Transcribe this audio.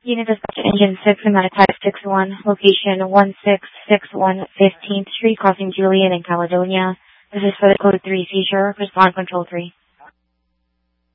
Unit dispatch engine 6, Amana type 61, location 1661 15th Street, crossing Julian in Caledonia. This is for the code 3 seizure, respond control 3.